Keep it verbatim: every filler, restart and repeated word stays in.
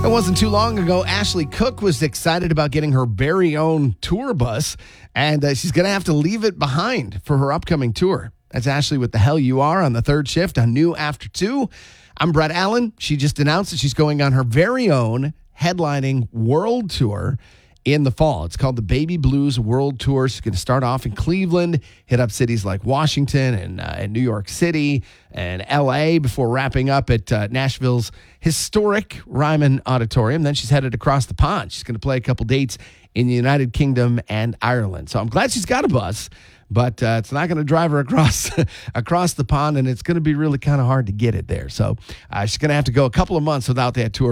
It wasn't too long ago, Ashley Cook was excited about getting her very own tour bus, and uh, she's going to have to leave it behind for her upcoming tour. That's Ashley with The Hell You Are on the third shift on New After two. I'm Brett Allen. She just announced that she's going on her very own headlining world tour in the fall. It's called the Baby Blues World Tour. She's going to start off in Cleveland, hit up cities like Washington and, uh, and New York City and L A before wrapping up at uh, Nashville's historic Ryman Auditorium. Then she's headed across the pond. She's going to play a couple dates in the United Kingdom and Ireland. So I'm glad she's got a bus, but uh, it's not going to drive her across across the pond, and it's going to be really kind of hard to get it there. So uh, she's going to have to go a couple of months without that tour.